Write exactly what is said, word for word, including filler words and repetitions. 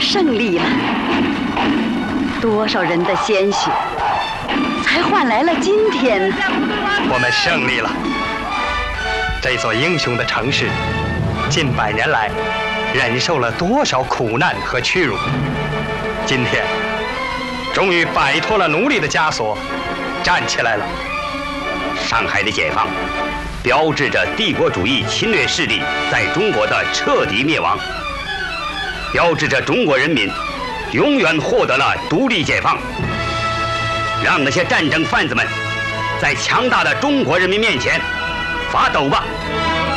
胜利了，多少人的鲜血，才换来了今天呢？ 我们胜利了。这座英雄的城市，近百年来忍受了多少苦难和屈辱，今天终于摆脱了奴隶的枷锁，站起来了。 上海的解放，标志着帝国主义侵略势力在中国的彻底灭亡，标志着中国人民永远获得了独立解放。让那些战争贩子们在强大的中国人民面前发抖吧！